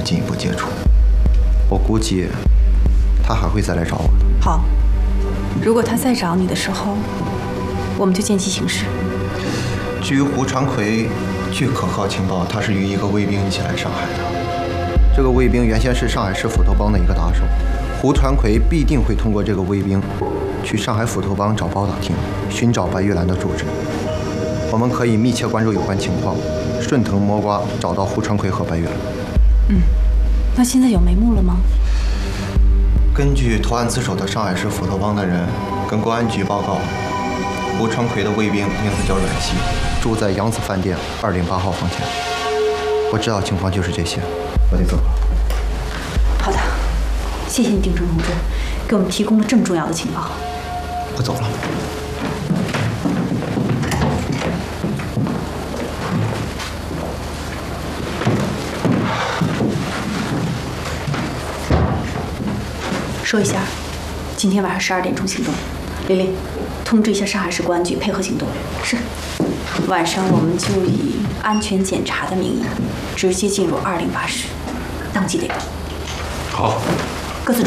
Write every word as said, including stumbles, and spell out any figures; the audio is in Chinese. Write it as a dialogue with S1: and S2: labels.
S1: 进一步接触。我估计他还会再来找我的。
S2: 好，如果他再找你的时候，我们就见机行事。
S1: 据胡传魁据可靠情报，他是与一个卫兵一起来上海的。这个卫兵原先是上海市斧头帮的一个打手，胡传魁必定会通过这个卫兵去上海斧头帮找包打听，寻找白玉兰的住址。我们可以密切关注有关情况，顺藤摸瓜找到胡传魁和白玉兰。
S2: 嗯，那现在有眉目了吗？
S1: 根据投案自首的上海市斧头帮的人跟公安局报告，胡传魁的卫兵名字叫阮熙，住在扬子饭店二零八号房间。我知道情况就是这些，我得走了。
S2: 好的，谢谢你，丁正同志，给我们提供了这么重要的情报。
S1: 我走了。
S2: 说一下，今天晚上十二点钟行动。玲玲，通知一下上海市公安局配合行动。是。晚上我们就以安全检查的名义，直接进入二零八室，当机立断。
S1: 好。